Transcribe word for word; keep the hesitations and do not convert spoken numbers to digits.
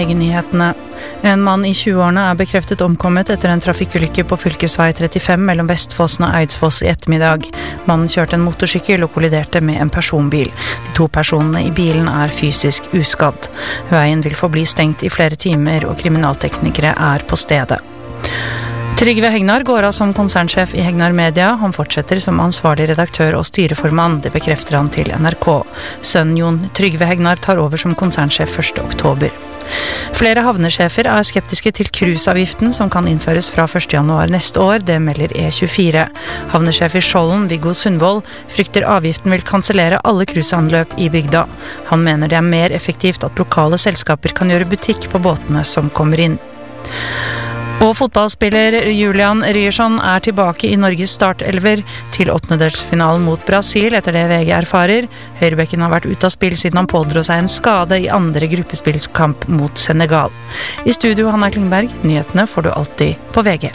Nyhetene. En mann i tjueårene er bekreftet omkommet etter en trafikkulykke på fylkesvei trettifem mellom Vestfossen og Eidsfoss i ettermiddag. Mannen kjørte en motorsykkel og kolliderte med en personbil. De to personene i bilen er fysisk uskadd. Veien vil forbli stengt i flere timer, og kriminalteknikere er på stedet. Trygve Hegnar går av som konsernsjef i Hegnar Media. Han fortsetter som ansvarlig redaktør og styreformann, det bekrefter han til N R K. Sønnen Jon Trygve Hegnar tar over som konsernsjef første oktober. Flere havnesjefer er skeptiske til cruiseavgiften som kan innføres fra første januar neste år, det melder E tjuefire. Havnesjef i Skjolden, Viggo Sundvold, frykter avgiften vil kansellere alle cruiseanløp i bygda. Han mener det er mer effektivt at lokale selskaper kan gjøre butikk på båtene som kommer inn. Og fotballspiller Julian Ryerson er tilbake i Norges startelver til åttendedelsfinalen mot Brasil, etter det V G erfarer. Høyrebekken har vært ute av spill siden han pådro seg en skade i andre gruppespillskamp mot Senegal. I studio Hanna Klingberg, nyhetene får du alltid på V G.